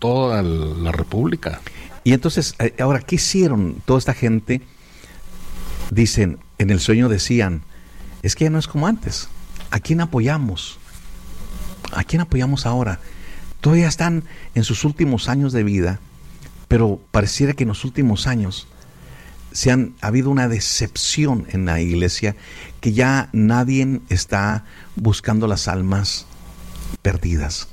toda la República. Y entonces, ahora, ¿qué hicieron toda esta gente? Dicen, en el sueño decían, es que ya no es como antes. ¿A quién apoyamos? ¿A quién apoyamos ahora? Todavía están en sus últimos años de vida, pero pareciera que en los últimos años ha habido una decepción en la iglesia, que ya nadie está buscando las almas perdidas.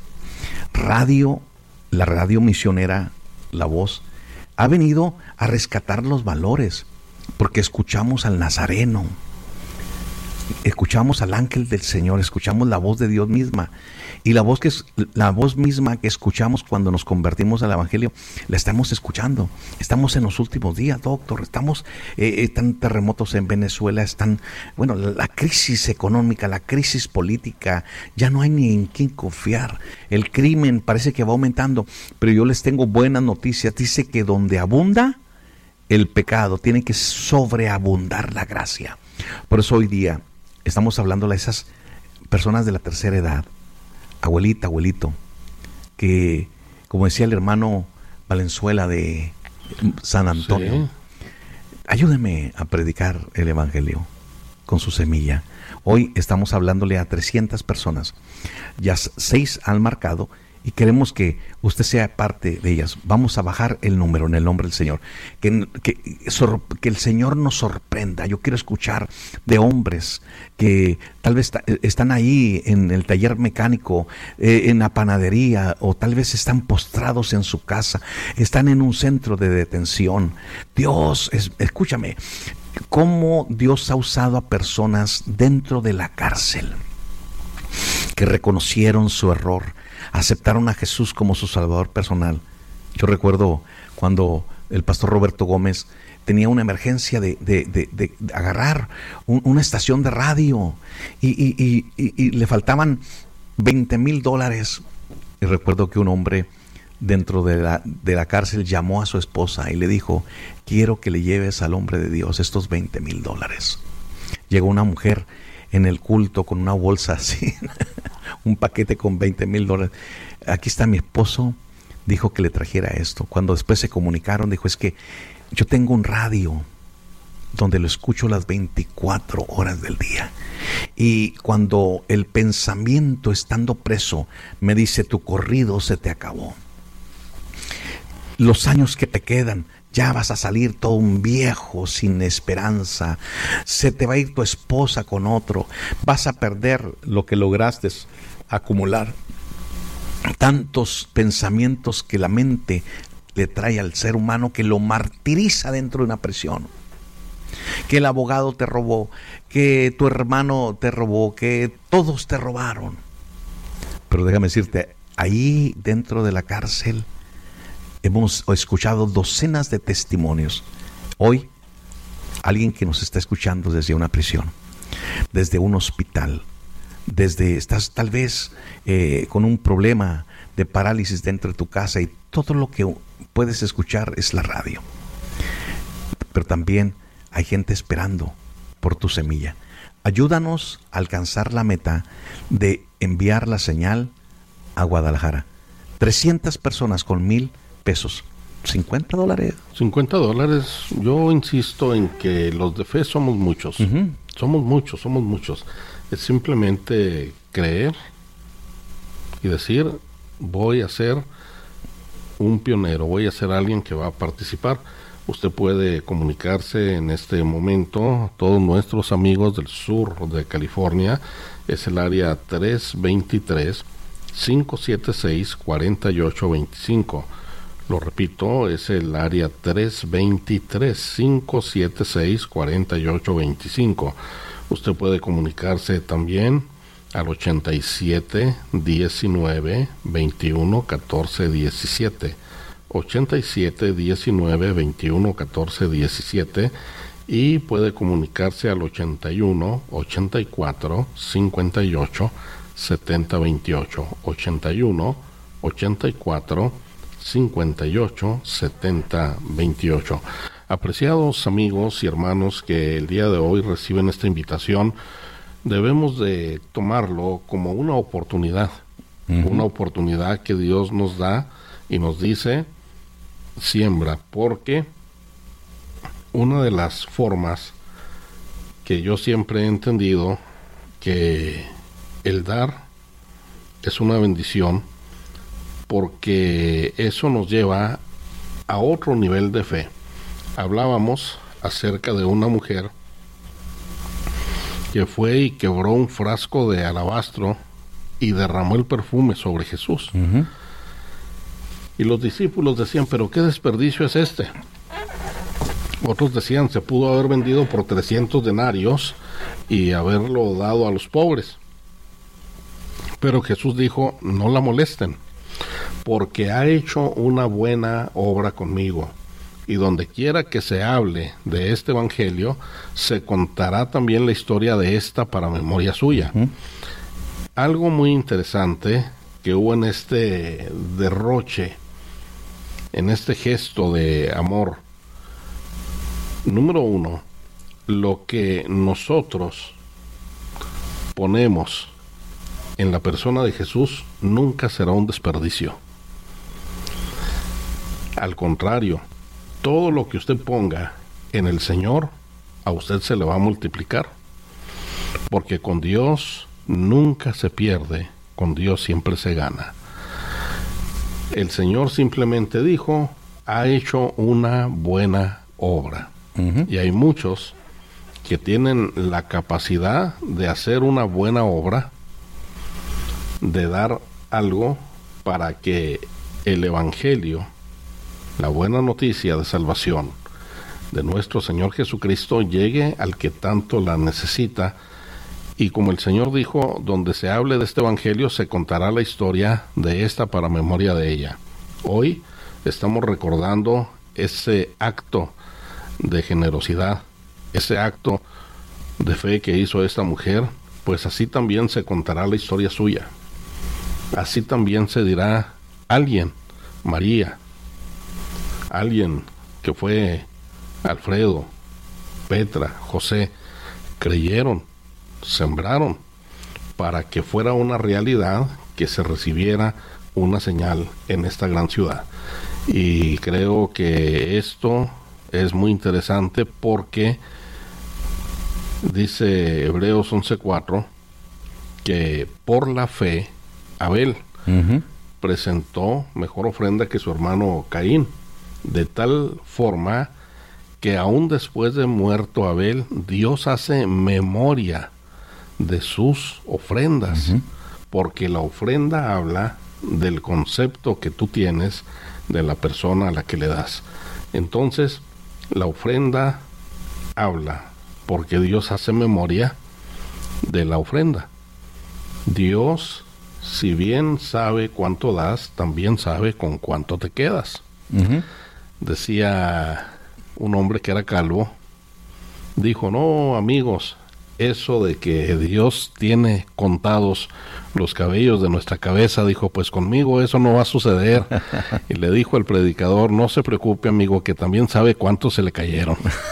La radio misionera, La Voz, ha venido a rescatar los valores, porque escuchamos al Nazareno, escuchamos al ángel del Señor, escuchamos la voz de Dios misma, y la voz misma que escuchamos cuando nos convertimos al Evangelio, la estamos escuchando. Estamos en los últimos días, doctor. Están terremotos en Venezuela, la crisis económica, la crisis política, ya no hay ni en quién confiar. El crimen parece que va aumentando, pero yo les tengo buenas noticias. Dice que donde abunda el pecado, tiene que sobreabundar la gracia. Por eso hoy día estamos hablando a esas personas de la tercera edad, abuelita, abuelito, que, como decía el hermano Valenzuela de San Antonio, sí, ayúdeme a predicar el Evangelio con su semilla. Hoy estamos hablándole a 300 personas, ya 6 han marcado, y queremos que usted sea parte de ellas. Vamos a bajar el número en el nombre del Señor. Que el Señor nos sorprenda. Yo quiero escuchar de hombres que tal vez están ahí en el taller mecánico, en la panadería, o tal vez están postrados en su casa, están en un centro de detención. Escúchame, cómo Dios ha usado a personas dentro de la cárcel que reconocieron su error, aceptaron a Jesús como su Salvador personal. Yo recuerdo cuando el pastor Roberto Gómez tenía una emergencia de agarrar una estación de radio y le faltaban $20,000. Y recuerdo que un hombre dentro de la cárcel llamó a su esposa y le dijo: quiero que le lleves al hombre de Dios estos $20,000. Llegó una mujer en el culto con una bolsa así, un paquete con $20,000. Aquí está mi esposo, dijo que le trajera esto. Cuando después se comunicaron, dijo: es que yo tengo un radio donde lo escucho las 24 horas del día, y cuando el pensamiento, estando preso, me dice: tu corrido se te acabó, los años que te quedan, ya vas a salir todo un viejo sin esperanza, se te va a ir tu esposa con otro, vas a perder lo que lograste acumular. Tantos pensamientos que la mente le trae al ser humano, que lo martiriza dentro de una prisión. Que el abogado te robó, que tu hermano te robó, que todos te robaron. Pero déjame decirte, ahí dentro de la cárcel hemos escuchado docenas de testimonios. Hoy, alguien que nos está escuchando desde una prisión, desde un hospital, estás tal vez con un problema de parálisis dentro de tu casa, y todo lo que puedes escuchar es la radio. Pero también hay gente esperando por tu semilla. Ayúdanos a alcanzar la meta de enviar la señal a Guadalajara. 300 personas con $1,000. $50. $50. Yo insisto en que los de fe somos muchos. Uh-huh. Somos muchos. Es simplemente creer y decir: voy a ser un pionero, voy a ser alguien que va a participar. Usted puede comunicarse en este momento. Todos nuestros amigos del sur de California, es el área 323-576-4825. Lo repito, es el área 323-576-4825. Usted puede comunicarse también al 87 19 21 14 17. 87 19 21 14 17, y puede comunicarse al 81 84 58 70 28. 81 84 58 70 28. Apreciados amigos y hermanos que el día de hoy reciben esta invitación, debemos de tomarlo como una oportunidad, uh-huh, una oportunidad que Dios nos da y nos dice siembra, porque una de las formas que yo siempre he entendido que el dar es una bendición, porque eso nos lleva a otro nivel de fe. Hablábamos acerca de una mujer que fue y quebró un frasco de alabastro y derramó el perfume sobre Jesús. Y los discípulos decían, pero ¿qué desperdicio es este? Otros decían, se pudo haber vendido por 300 denarios y haberlo dado a los pobres. Pero Jesús dijo, no la molesten, porque ha hecho una buena obra conmigo. Y donde quiera que se hable de este evangelio, se contará también la historia de esta para memoria suya. Algo muy interesante que hubo en este derroche, en este gesto de amor. Número uno, lo que nosotros ponemos en la persona de Jesús nunca será un desperdicio. Al contrario, todo lo que usted ponga en el Señor, a usted se le va a multiplicar. Porque con Dios nunca se pierde, con Dios siempre se gana. El Señor simplemente dijo, ha hecho una buena obra. Y hay muchos que tienen la capacidad de hacer una buena obra, de dar algo para que el Evangelio, la buena noticia de salvación de nuestro Señor Jesucristo, llegue al que tanto la necesita. Y como el Señor dijo, donde se hable de este Evangelio, se contará la historia de esta para memoria de ella. Hoy estamos recordando ese acto de generosidad, ese acto de fe que hizo esta mujer, pues así también se contará la historia suya. Así también se dirá, alguien, María, alguien que fue Alfredo, Petra, José, creyeron, sembraron, para que fuera una realidad, que se recibiera una señal en esta gran ciudad. Y creo que esto es muy interesante, porque dice Hebreos 11:4 que por la fe Abel presentó mejor ofrenda que su hermano Caín, de tal forma que aún después de muerto Abel, Dios hace memoria de sus ofrendas, porque la ofrenda habla del concepto que tú tienes de la persona a la que le das. Entonces, la ofrenda habla porque Dios hace memoria de la ofrenda. Dios, si bien sabe cuánto das, también sabe con cuánto te quedas. Decía un hombre que era calvo, dijo, no, amigos, eso de que Dios tiene contados los cabellos de nuestra cabeza, dijo, pues conmigo eso no va a suceder. Y le dijo el predicador, no se preocupe, amigo, que también sabe cuántos se le cayeron.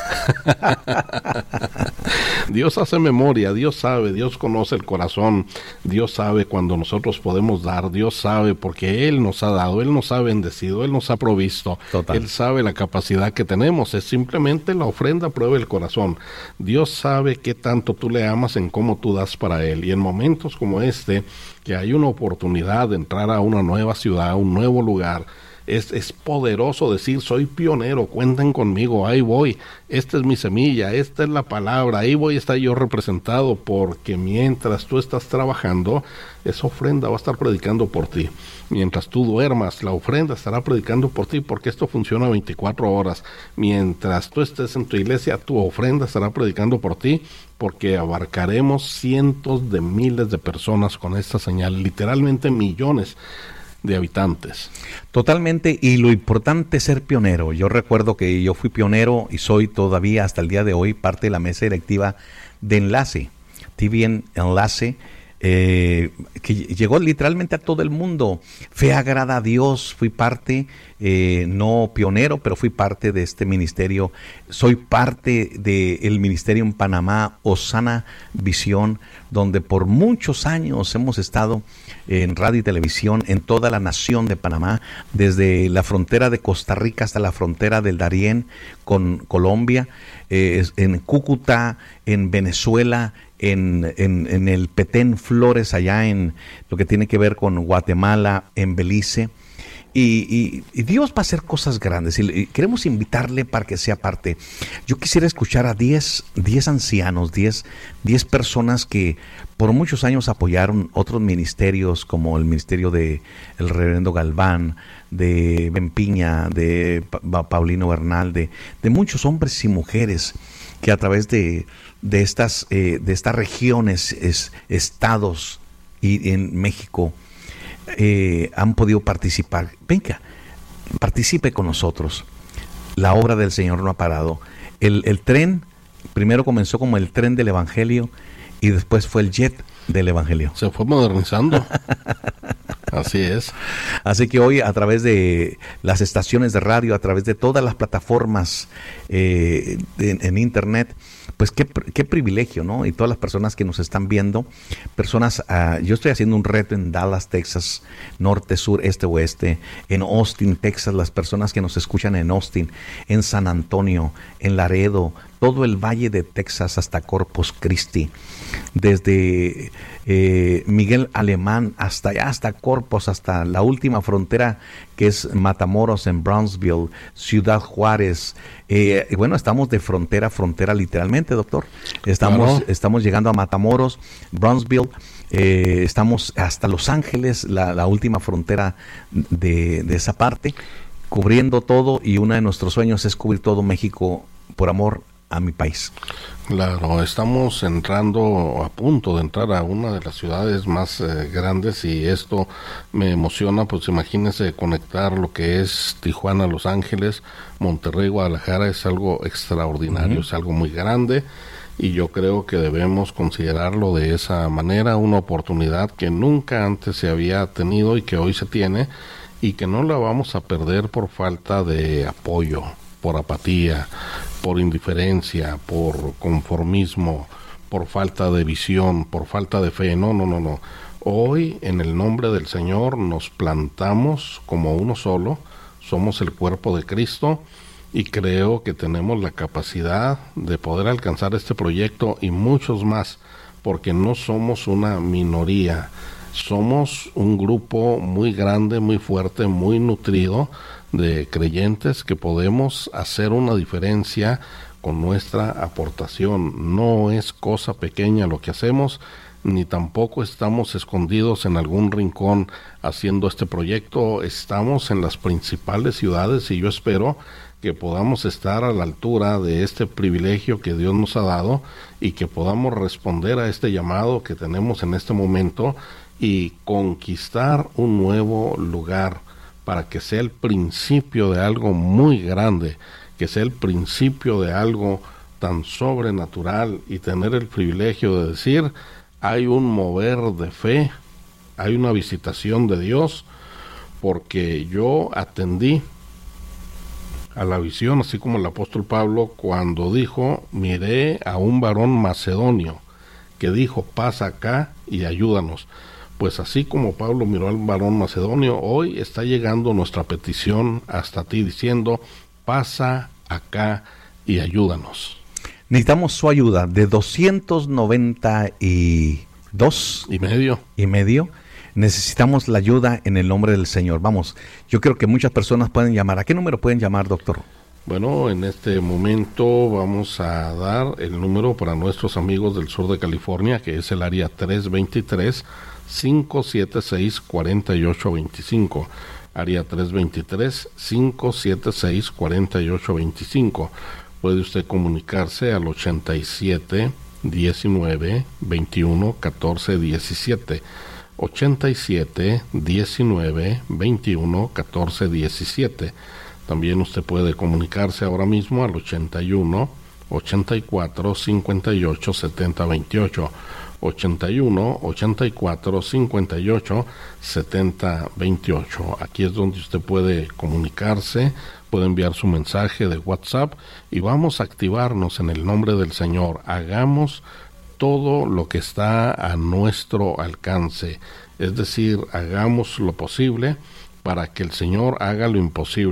Dios hace memoria, Dios sabe, Dios conoce el corazón, Dios sabe cuando nosotros podemos dar, Dios sabe porque Él nos ha dado, Él nos ha bendecido, Él nos ha provisto. Total. Él sabe la capacidad que tenemos, es simplemente la ofrenda prueba el corazón. Dios sabe qué tanto tú le amas en cómo tú das para Él, y en momentos como este, que hay una oportunidad de entrar a una nueva ciudad, a un nuevo lugar, es poderoso decir, soy pionero, cuenten conmigo, ahí voy, esta es mi semilla, esta es la palabra, ahí voy a estar yo representado, porque mientras tú estás trabajando, esa ofrenda va a estar predicando por ti. Mientras tú duermas, la ofrenda estará predicando por ti, porque esto funciona 24 horas. Mientras tú estés en tu iglesia, tu ofrenda estará predicando por ti, porque abarcaremos cientos de miles de personas con esta señal, literalmente millones de habitantes. Totalmente, y lo importante es ser pionero. Yo recuerdo que yo fui pionero y soy todavía hasta el día de hoy parte de la mesa directiva de Enlace, TV Enlace, que llegó literalmente a todo el mundo. Fe agrada a Dios, fui parte, no pionero, pero fui parte de este ministerio. Soy parte del ministerio en Panamá, Osana Visión, donde por muchos años hemos estado en radio y televisión en toda la nación de Panamá, desde la frontera de Costa Rica hasta la frontera del Darién con Colombia, en Cúcuta, en Venezuela, en el Petén Flores, allá en lo que tiene que ver con Guatemala, en Belice. Y Dios va a hacer cosas grandes y queremos invitarle para que sea parte. Yo quisiera escuchar a 10 ancianos, 10 personas que por muchos años apoyaron otros ministerios, como el ministerio de el reverendo Galván, de Ben Piña, de Paulino Bernal, de muchos hombres y mujeres que a través de estas regiones, estados y en México, han podido participar. Venga, participe con nosotros. La obra del Señor no ha parado. El tren primero comenzó como el tren del Evangelio y después fue el jet del Evangelio. Se fue modernizando. Así es. Así que hoy, a través de las estaciones de radio, a través de todas las plataformas en internet, pues qué privilegio, ¿no? Y todas las personas que nos están viendo, personas, yo estoy haciendo un reto en Dallas, Texas, norte, sur, este, oeste, en Austin, Texas, las personas que nos escuchan en Austin, en San Antonio, en Laredo, todo el valle de Texas hasta Corpus Christi, desde Miguel Alemán hasta allá, hasta Corpus, hasta la última frontera que es Matamoros en Brownsville, Ciudad Juárez. Bueno, estamos de frontera a frontera literalmente, doctor. Estamos llegando a Matamoros, Brownsville, estamos hasta Los Ángeles, la última frontera de esa parte, cubriendo todo, y uno de nuestros sueños es cubrir todo México por amor a mi país. Claro, estamos entrando, a punto de entrar a una de las ciudades más grandes, y esto me emociona. Pues imagínense conectar lo que es Tijuana, Los Ángeles, Monterrey, Guadalajara. Es algo extraordinario, es algo muy grande, y yo creo que debemos considerarlo de esa manera, una oportunidad que nunca antes se había tenido y que hoy se tiene, y que no la vamos a perder por falta de apoyo, por apatía, por indiferencia, por conformismo, por falta de visión, por falta de fe. No. Hoy, en el nombre del Señor, nos plantamos como uno solo, somos el cuerpo de Cristo, y creo que tenemos la capacidad de poder alcanzar este proyecto y muchos más, porque no somos una minoría, somos un grupo muy grande, muy fuerte, muy nutrido de creyentes que podemos hacer una diferencia con nuestra aportación. No es cosa pequeña lo que hacemos, ni tampoco estamos escondidos en algún rincón haciendo este proyecto. Estamos en las principales ciudades, y yo espero que podamos estar a la altura de este privilegio que Dios nos ha dado, y que podamos responder a este llamado que tenemos en este momento y conquistar un nuevo lugar, para que sea el principio de algo muy grande, que sea el principio de algo tan sobrenatural, y tener el privilegio de decir: hay un mover de fe, hay una visitación de Dios, porque yo atendí a la visión, así como el apóstol Pablo cuando dijo: miré a un varón macedonio que dijo: pasa acá y ayúdanos. Pues así como Pablo miró al varón macedonio, hoy está llegando nuestra petición hasta ti, diciendo: pasa acá y ayúdanos. Necesitamos su ayuda de 292 y medio. Necesitamos la ayuda en el nombre del Señor. Vamos, yo creo que muchas personas pueden llamar. ¿A qué número pueden llamar, doctor? Bueno, en este momento vamos a dar el número para nuestros amigos del sur de California, que es el área 323-576-4825. Área 323-576-4825. Puede usted comunicarse al 87-19-21-14-17. 87-19-21-14-17. También usted puede comunicarse ahora mismo al 81-84-58-70-28. 81 84 58 70 28. Aquí es donde usted puede comunicarse, puede enviar su mensaje de WhatsApp y vamos a activarnos en el nombre del Señor. Hagamos todo lo que está a nuestro alcance, es decir, hagamos lo posible para que el Señor haga lo imposible.